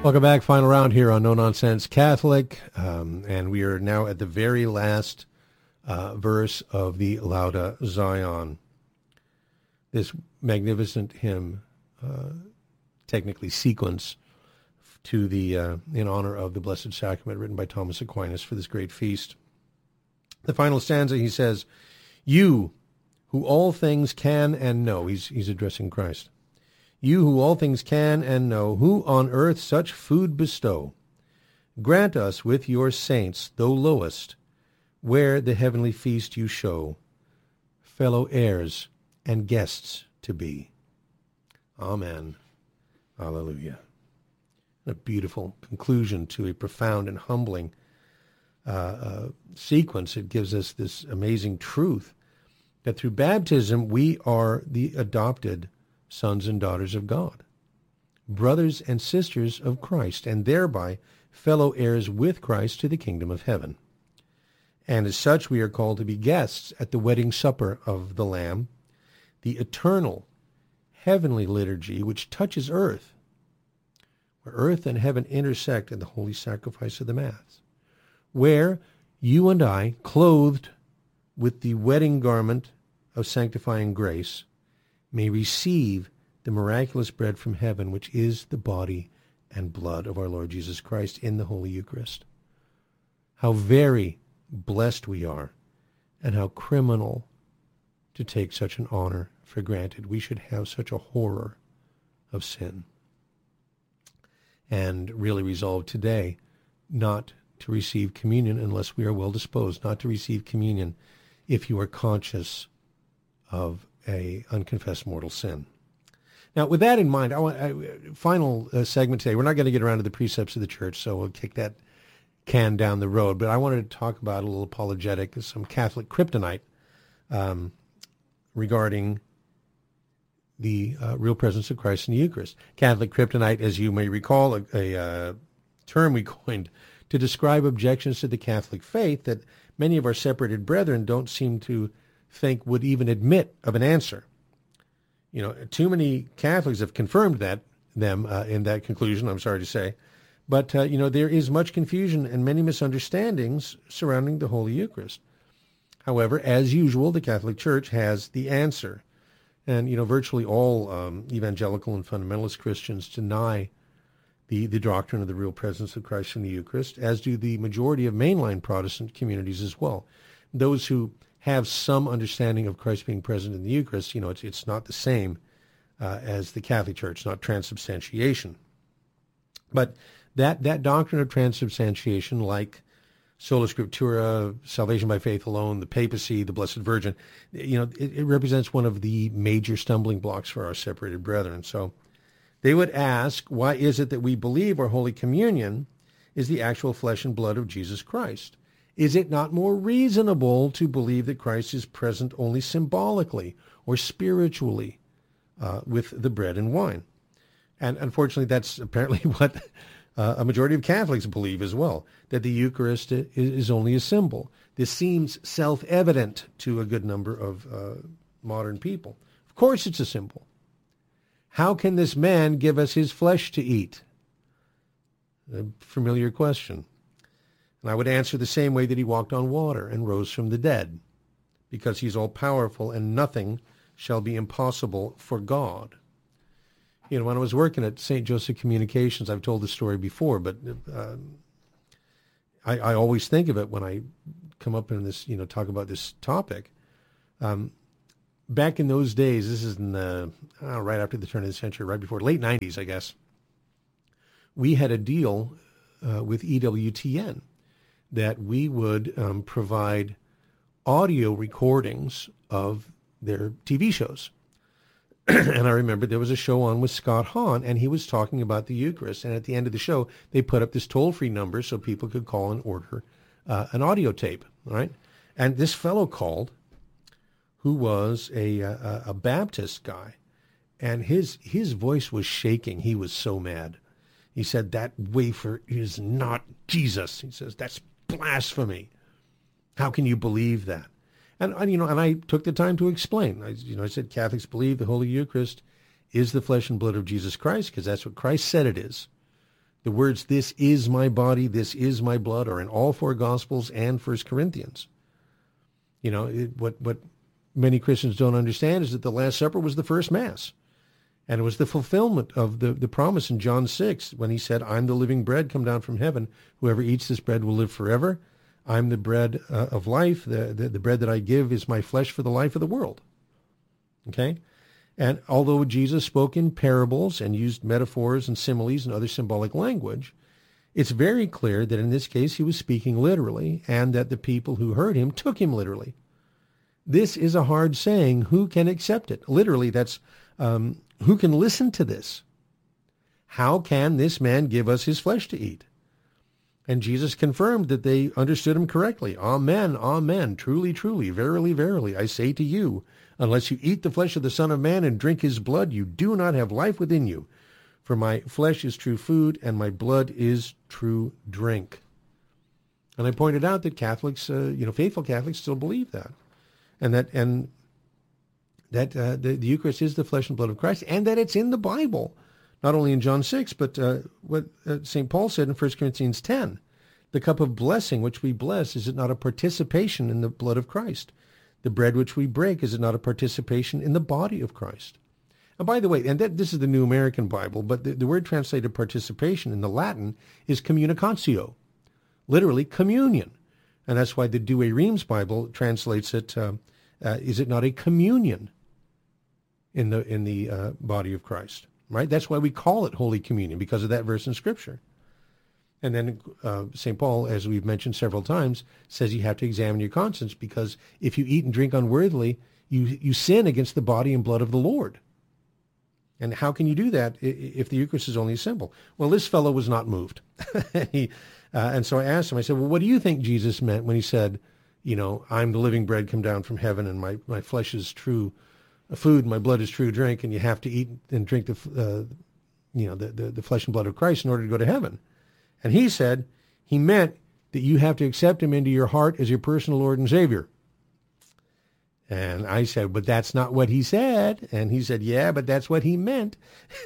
Welcome back. Final round here on No Nonsense Catholic. And we are now at the very last verse of the Lauda Zion. This magnificent hymn, technically sequence to the in honor of the Blessed Sacrament, written by Thomas Aquinas for this great feast. The final stanza, he says, "You who all things can and know," he's addressing Christ. "You who all things can and know, who on earth such food bestow, grant us with your saints, though lowest, where the heavenly feast you show, fellow heirs and guests to be. Amen. Hallelujah." A beautiful conclusion to a profound and humbling sequence. It gives us this amazing truth that through baptism we are the adopted sons and daughters of God, brothers and sisters of Christ, and thereby fellow heirs with Christ to the kingdom of heaven. And as such, we are called to be guests at the wedding supper of the Lamb, the eternal heavenly liturgy which touches earth, where earth and heaven intersect in the holy sacrifice of the Mass, where you and I, clothed with the wedding garment of sanctifying grace, may receive the miraculous bread from heaven, which is the body and blood of our Lord Jesus Christ in the Holy Eucharist. How very blessed we are, and how criminal to take such an honor for granted. We should have such a horror of sin, and really resolve today not to receive communion unless we are well disposed, not to receive communion if you are conscious of a unconfessed mortal sin. Now, with that in mind, final segment today. We're not going to get around to the precepts of the church, so we'll kick that can down the road. But I wanted to talk about a little apologetic, some Catholic kryptonite regarding the real presence of Christ in the Eucharist. Catholic kryptonite, as you may recall, a term we coined to describe objections to the Catholic faith that many of our separated brethren don't seem to think would even admit of an answer. You know, too many Catholics have confirmed them in that conclusion, I'm sorry to say. But, there is much confusion and many misunderstandings surrounding the Holy Eucharist. However, as usual, the Catholic Church has the answer. And, virtually all evangelical and fundamentalist Christians deny the doctrine of the real presence of Christ in the Eucharist, as do the majority of mainline Protestant communities as well. Those who have some understanding of Christ being present in the Eucharist, it's not the same as the Catholic Church, not transubstantiation. But that doctrine of transubstantiation, like sola scriptura, salvation by faith alone, the papacy, the Blessed Virgin, it represents one of the major stumbling blocks for our separated brethren. So they would ask, why is it that we believe our Holy Communion is the actual flesh and blood of Jesus Christ? Is it not more reasonable to believe that Christ is present only symbolically or spiritually with the bread and wine? And unfortunately, that's apparently what a majority of Catholics believe as well, that the Eucharist is only a symbol. This seems self-evident to a good number of modern people. Of course it's a symbol. How can this man give us his flesh to eat? A familiar question. And I would answer the same way that he walked on water and rose from the dead, because he's all-powerful and nothing shall be impossible for God. When I was working at St. Joseph Communications, I've told this story before, but I always think of it when I come up in this, talk about this topic. Back in those days, this is in right after the turn of the century, right before, late 90s, I guess, we had a deal with EWTN that we would provide audio recordings of their TV shows. And I remember there was a show on with Scott Hahn, and he was talking about the Eucharist. And at the end of the show, they put up this toll-free number so people could call and order an audio tape, right? And this fellow called, who was a Baptist guy, and his voice was shaking. He was so mad. He said, "That wafer is not Jesus." He says, "That's blasphemy. How can you believe that?" And I took the time to explain. I said Catholics believe the Holy Eucharist is the flesh and blood of Jesus Christ, because that's what Christ said it is. The words, "this is my body, this is my blood," are in all four Gospels and 1 Corinthians. What many Christians don't understand is that the Last Supper was the first Mass. And it was the fulfillment of the promise in John 6 when he said, "I'm the living bread come down from heaven. Whoever eats this bread will live forever. I'm the bread of life. The bread that I give is my flesh for the life of the world." Okay? And although Jesus spoke in parables and used metaphors and similes and other symbolic language, it's very clear that in this case he was speaking literally and that the people who heard him took him literally. This is a hard saying. Who can accept it? Literally, that's who can listen to this? How can this man give us his flesh to eat? And Jesus confirmed that they understood him correctly. "Amen, amen, truly, truly, verily, verily, I say to you, unless you eat the flesh of the Son of Man and drink his blood, you do not have life within you. For my flesh is true food, and my blood is true drink." And I pointed out that Catholics, faithful Catholics, still believe that, and that the Eucharist is the flesh and blood of Christ, and that it's in the Bible, not only in John 6, but what St. Paul said in 1 Corinthians 10. "The cup of blessing which we bless, is it not a participation in the blood of Christ? The bread which we break, is it not a participation in the body of Christ?" And by the way, this is the New American Bible, but the word translated participation in the Latin is communicatio, literally communion. And that's why the Douay Rheims Bible translates it, is it not a communion in the body of Christ, right? That's why we call it Holy Communion, because of that verse in Scripture. And then St. Paul, as we've mentioned several times, says you have to examine your conscience, because if you eat and drink unworthily, you sin against the body and blood of the Lord. And how can you do that if the Eucharist is only a symbol? Well, this fellow was not moved. And so I asked him, I said, "Well, what do you think Jesus meant when he said, I'm the living bread come down from heaven, and my flesh is true food, my blood is true drink, and you have to eat and drink the flesh and blood of Christ in order to go to heaven?" And he said he meant that you have to accept him into your heart as your personal Lord and Savior. And I said, "But that's not what he said." And he said, "Yeah, but that's what he meant."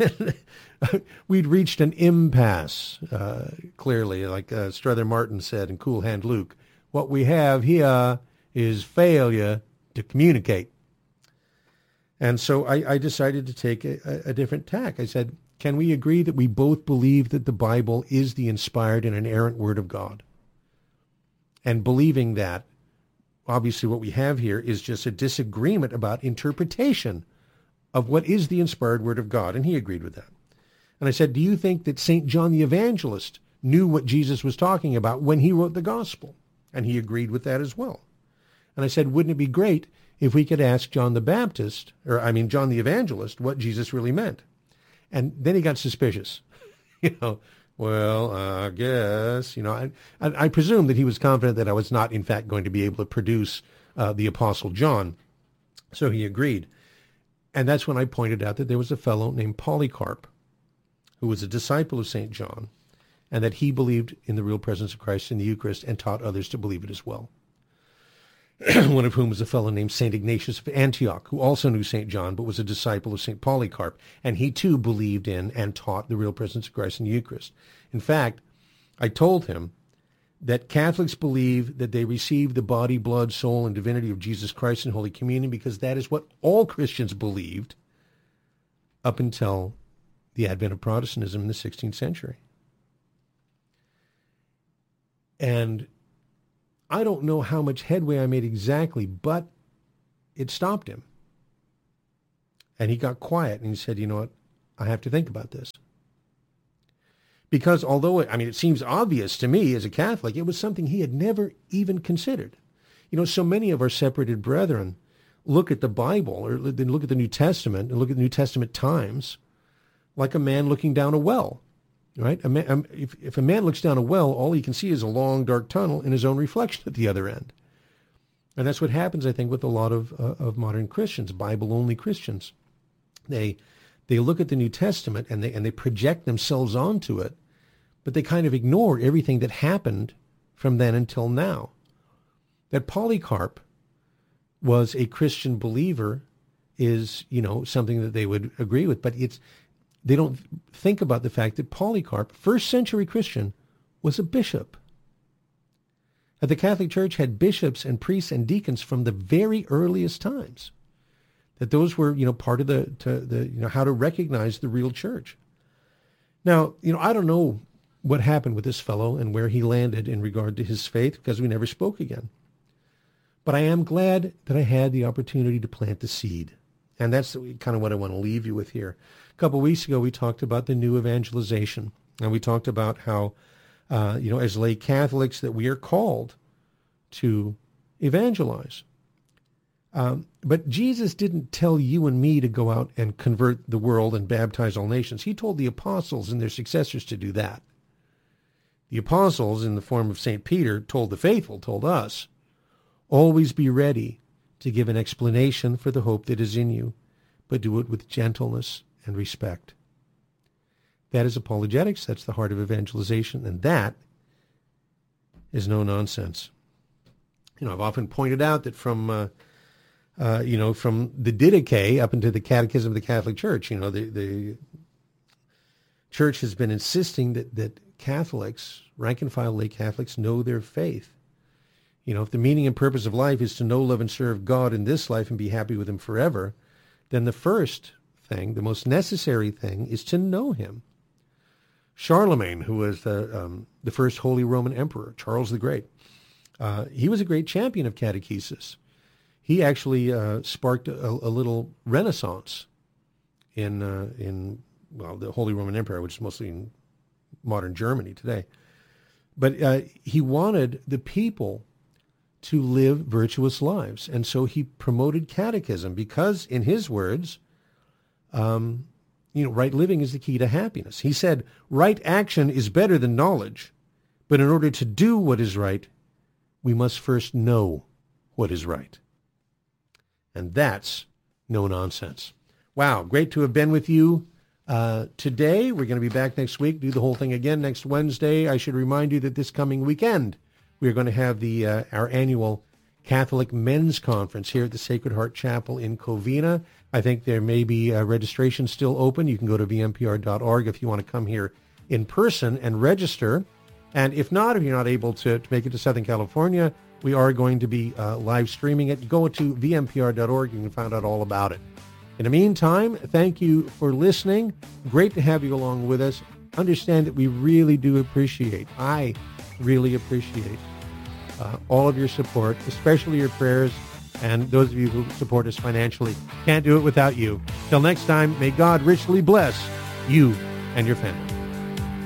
We'd reached an impasse, clearly, like Strother Martin said in Cool Hand Luke. What we have here is failure to communicate. And so I decided to take a different tack. I said, can we agree that we both believe that the Bible is the inspired and inerrant Word of God? And believing that, obviously what we have here is just a disagreement about interpretation of what is the inspired Word of God. And he agreed with that. And I said, do you think that St. John the Evangelist knew what Jesus was talking about when he wrote the Gospel? And he agreed with that as well. And I said, wouldn't it be great if we could ask John the Evangelist, what Jesus really meant? And then he got suspicious. Well, I guess, I presume that he was confident that I was not, in fact, going to be able to produce the Apostle John. So he agreed. And that's when I pointed out that there was a fellow named Polycarp, who was a disciple of St. John, and that he believed in the real presence of Christ in the Eucharist and taught others to believe it as well. One of whom was a fellow named St. Ignatius of Antioch, who also knew St. John, but was a disciple of St. Polycarp. And he too believed in and taught the real presence of Christ in the Eucharist. In fact, I told him that Catholics believe that they receive the body, blood, soul, and divinity of Jesus Christ in Holy Communion because that is what all Christians believed up until the advent of Protestantism in the 16th century. And I don't know how much headway I made exactly, but it stopped him. And he got quiet and he said, you know what, I have to think about this. Because although, it seems obvious to me as a Catholic, it was something he had never even considered. So many of our separated brethren look at the Bible or they look at the New Testament and look at the New Testament times like a man looking down a well, right? If a man looks down a well, all he can see is a long, dark tunnel and his own reflection at the other end. And that's what happens, I think, with a lot of modern Christians, Bible-only Christians. They look at the New Testament and they project themselves onto it, but they kind of ignore everything that happened from then until now. That Polycarp was a Christian believer is, something that they would agree with, but they don't think about the fact that Polycarp, first century Christian, was a bishop. The Catholic Church had bishops and priests and deacons from the very earliest times. That those were, part of the how to recognize the real church. Now, I don't know what happened with this fellow and where he landed in regard to his faith, because we never spoke again. But I am glad that I had the opportunity to plant the seed. And that's kind of what I want to leave you with here. A couple of weeks ago, we talked about the new evangelization. And we talked about how, as lay Catholics, that we are called to evangelize. But Jesus didn't tell you and me to go out and convert the world and baptize all nations. He told the apostles and their successors to do that. The apostles, in the form of St. Peter, told the faithful, told us, always be ready to give an explanation for the hope that is in you, but do it with gentleness and respect. That is apologetics. That's the heart of evangelization, and that is no nonsense. I've often pointed out that from the Didache up into the Catechism of the Catholic Church, the Church has been insisting that Catholics, rank and file lay Catholics, know their faith. If the meaning and purpose of life is to know, love, and serve God in this life and be happy with him forever, then the first thing, the most necessary thing, is to know him. Charlemagne, who was the first Holy Roman Emperor, Charles the Great, he was a great champion of catechesis. He actually sparked a little renaissance in the Holy Roman Empire, which is mostly in modern Germany today. But he wanted the people to live virtuous lives. And so he promoted catechism because, in his words, right living is the key to happiness. He said, right action is better than knowledge, but in order to do what is right, we must first know what is right. And that's no nonsense. Wow, great to have been with you today. We're going to be back next week, do the whole thing again next Wednesday. I should remind you that this coming weekend, we are going to have our annual Catholic Men's Conference here at the Sacred Heart Chapel in Covina. I think there may be registration still open. You can go to vmpr.org if you want to come here in person and register. And if not, if you're not able to make it to Southern California, we are going to be live streaming it. Go to vmpr.org. You can find out all about it. In the meantime, thank you for listening. Great to have you along with us. Understand that we really do appreciate, I really appreciate all of your support, especially your prayers, and those of you who support us financially. Can't do it without you. Till next time, may God richly bless you and your family.